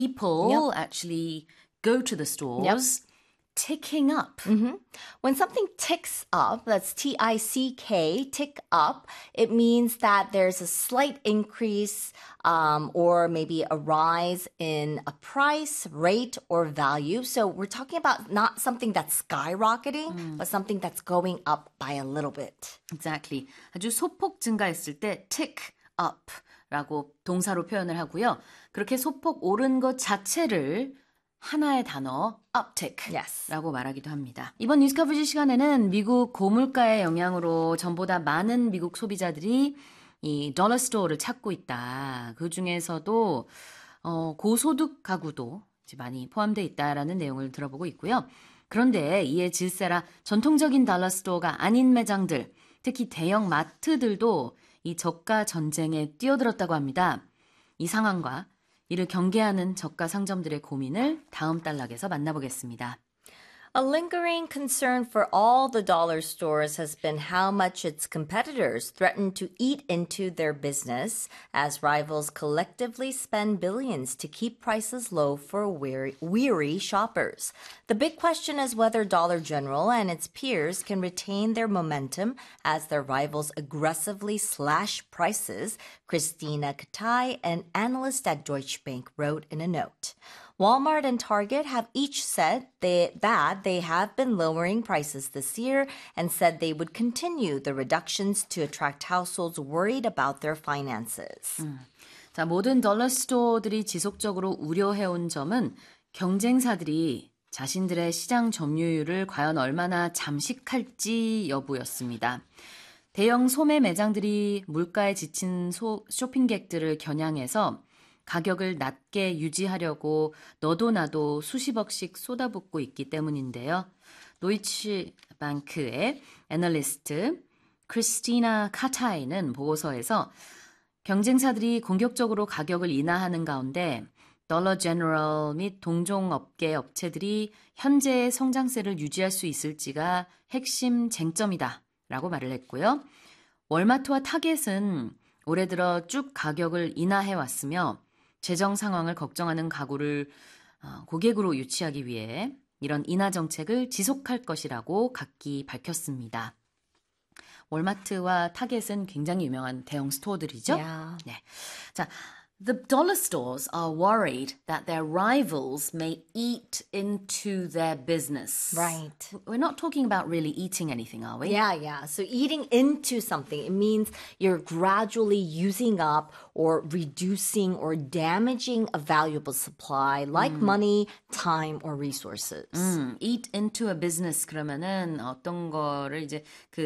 people actually go to the stores ticking up. When something ticks up, that's T-I-C-K, tick up, it means that there's a slight increase or maybe a rise in a price, rate, or value. So we're talking about not something that's skyrocketing, but something that's going up by a little bit. Exactly. 아주 소폭 증가했을 때 tick up 라고 동사로 표현을 하고요. 그렇게 소폭 오른 것 자체를 하나의 단어 uptick 라고 말하기도 합니다. 이번 뉴스 커버지 시간에는 미국 고물가의 영향으로 전보다 많은 미국 소비자들이 이 dollar store를 찾고 있다. 그 중에서도 고소득 가구도 많이 포함되어 있다라는 내용을 들어보고 있고요. 그런데 이에 질세라 전통적인 달러 스토어가 아닌 매장들, 특히 대형 마트들도 이 저가 전쟁에 뛰어들었다고 합니다. 이 상황과 이를 경계하는 저가 상점들의 고민을 다음 단락에서 만나보겠습니다. A lingering concern for all the dollar stores has been how much its competitors threaten to eat into their business as rivals collectively spend billions to keep prices low for weary shoppers. The big question is whether Dollar General and its peers can retain their momentum as their rivals aggressively slash prices, Christina Katai, an analyst at Deutsche Bank, wrote in a note. Walmart and Target have each said that they have been lowering prices this year and said they would continue the reductions to attract households worried about their finances. 자, 모든 dollar store들이 지속적으로 우려해온 점은 경쟁사들이 자신들의 시장 점유율을 과연 얼마나 잠식할지 여부였습니다. 대형 소매 매장들이 물가에 지친 쇼핑객들을 겨냥해서 가격을 낮게 유지하려고 너도 나도 수십억씩 쏟아붓고 있기 때문인데요. 노이치 뱅크의 애널리스트 크리스티나 카타이는 보고서에서 경쟁사들이 공격적으로 가격을 인하하는 가운데 dollar general 및 동종업계 업체들이 현재의 성장세를 유지할 수 있을지가 핵심 쟁점이다 라고 말을 했고요. 월마트와 타겟은 올해 들어 쭉 가격을 인하해왔으며 재정 상황을 걱정하는 가구를 고객으로 유치하기 위해 이런 인하 정책을 지속할 것이라고 각기 밝혔습니다. 월마트와 타겟은 굉장히 유명한 대형 스토어들이죠. 네. 자, The dollar stores are worried that their rivals may eat into their business. Right. We're not talking about really eating anything, are we? Yeah. So eating into something, it means you're gradually using up or reducing or damaging a valuable supply like money, time, or resources. Eat into a business 그러면은 어떤 거를 이제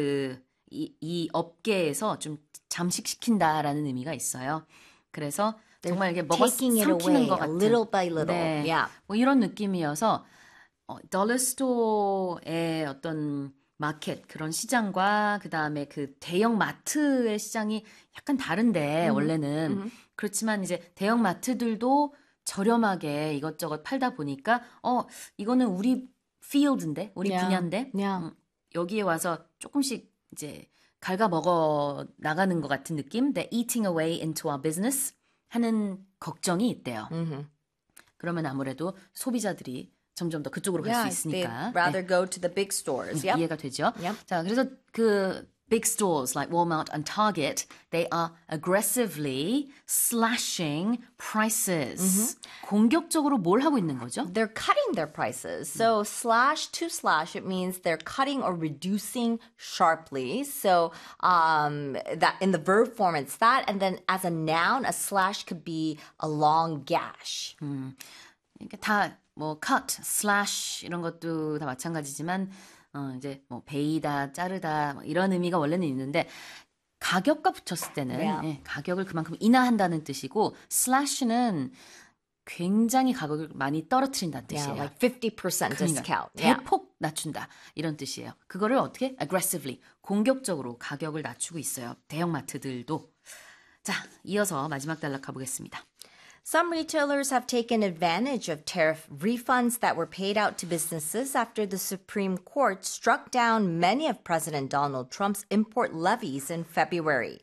이 업계에서 좀 잠식시킨다라는 의미가 있어요. 그래서 정말 이게 먹어 삼키는 것 같은 little by little. 네, Yeah. 뭐 이런 느낌이어서 dollar store의 어떤 마켓 그런 시장과 그 다음에 그 대형 마트의 시장이 약간 다른데 원래는 그렇지만 이제 대형 마트들도 저렴하게 이것저것 팔다 보니까 이거는 우리 field인데 우리 분야인데 여기에 와서 조금씩 이제 갉아 먹어 나가는 것 같은 느낌. They're eating away into our business 하는 걱정이 있대요. 그러면 아무래도 소비자들이 점점 더 그쪽으로 갈 수 있으니까. They'd rather go to the big stores. Yep. 이해가 되죠? Yep. 자, 그래서 그 big stores like Walmart and Target, they are aggressively slashing prices. 공격적으로 뭘 하고 있는 거죠? They're cutting their prices. So to slash, it means they're cutting or reducing sharply. So that in the verb form, it's that. And then as a noun, a slash could be a long gash. 그러니까 다 뭐 cut, slash 이런 것도 다 마찬가지지만 이제 뭐 베이다, 자르다 뭐 이런 의미가 원래는 있는데 가격과 붙였을 때는 가격을 그만큼 인하한다는 뜻이고 slash는 굉장히 가격을 많이 떨어뜨린다는 뜻이에요. Yeah, like 50% discount. 대폭 낮춘다 이런 뜻이에요. 그거를 어떻게 aggressively 공격적으로 가격을 낮추고 있어요. 대형마트들도. 자, 이어서 마지막 단락 가보겠습니다. Some retailers have taken advantage of tariff refunds that were paid out to businesses after the Supreme Court struck down many of President Donald Trump's import levies in February.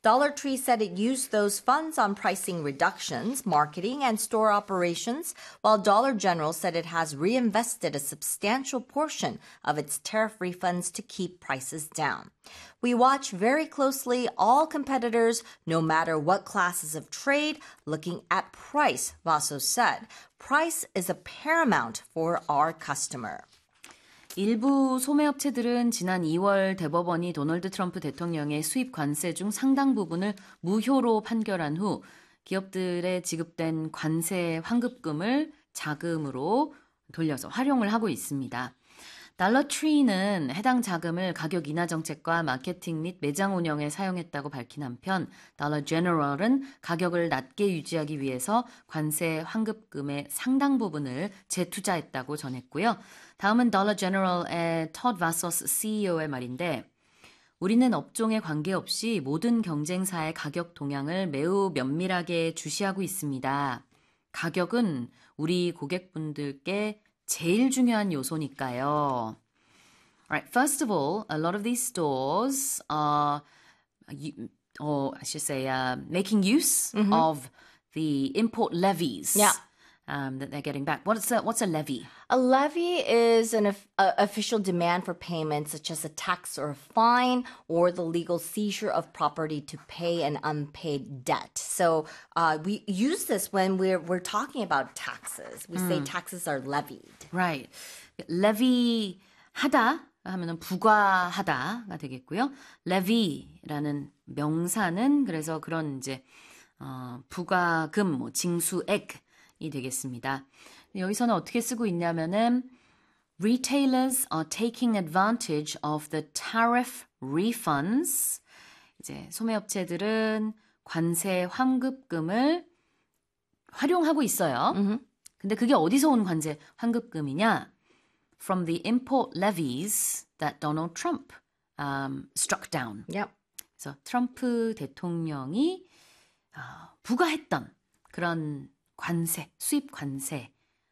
Dollar Tree said it used those funds on pricing reductions, marketing, and store operations, while Dollar General said it has reinvested a substantial portion of its tariff refunds to keep prices down. We watch very closely all competitors, no matter what classes of trade, looking at price, Vasos said. Price is a paramount for our customer. 일부 소매업체들은 지난 2월 대법원이 도널드 트럼프 대통령의 수입 관세 중 상당 부분을 무효로 판결한 후 기업들에 지급된 관세 환급금을 자금으로 돌려서 활용을 하고 있습니다. 달러트리는 해당 자금을 가격 인하 정책과 마케팅 및 매장 운영에 사용했다고 밝힌 한편 달러 제너럴은 가격을 낮게 유지하기 위해서 관세 환급금의 상당 부분을 재투자했다고 전했고요. 다음은 달러 제너럴의 토드 바소스 CEO의 말인데 우리는 업종에 관계없이 모든 경쟁사의 가격 동향을 매우 면밀하게 주시하고 있습니다. 가격은 우리 고객분들께 제일 중요한 요소니까요. Alright, first of all, a lot of these stores are, I should say, making use of the import levies that they're getting back. What's a levy? A levy is an official demand for payment, such as a tax or a fine, or the legal seizure of property to pay an unpaid debt. So we use this when we're talking about taxes. We say taxes are levied. Right. levy 하다 하면은 부과하다가 되겠고요. levy라는 명사는 그래서 그런 이제 부과금, 뭐 징수액이 되겠습니다. 여기서는 어떻게 쓰고 있냐면은 Retailers are taking advantage of the tariff refunds. 이제 소매업체들은 관세 환급금을 활용하고 있어요. 근데 그게 어디서 온 관세 환급금이냐? From the import levies that Donald Trump struck down. Yep. 그래서 트럼프 대통령이 부과했던 그런 관세, 수입 관세를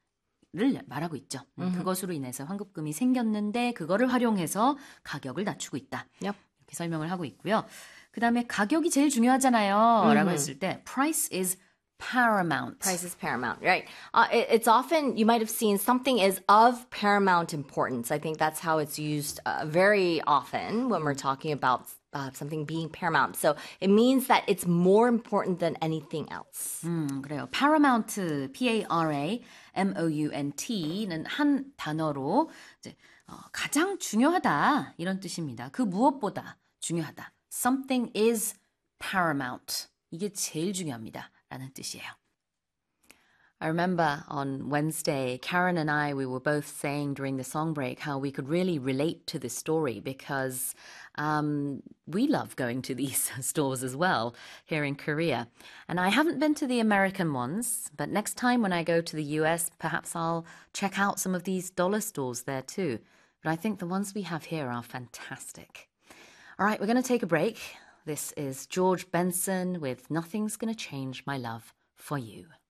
말하고 있죠. 그것으로 인해서 환급금이 생겼는데 그거를 활용해서 가격을 낮추고 있다. Yep. 이렇게 설명을 하고 있고요. 그 다음에 가격이 제일 중요하잖아요. 라고 했을 때 price is paramount. Price is paramount, right? It's often, you might have seen something is of paramount importance. I think that's how it's used very often when we're talking about something being paramount. So it means that it's more important than anything else. 그래요. paramount, P-A-R-A-M-O-U-N-T는 한 단어로 이제 가장 중요하다 이런 뜻입니다. 그 무엇보다 중요하다. Something is paramount. 이게 제일 중요합니다. 라는 뜻이에요. I remember on Wednesday, Karen and I, we were both saying during the song break how we could really relate to this story because we love going to these stores as well here in Korea. And I haven't been to the American ones, but next time when I go to the US, perhaps I'll check out some of these dollar stores there too. But I think the ones we have here are fantastic. All right, we're going to take a break. This is George Benson with Nothing's Gonna Change My Love for You.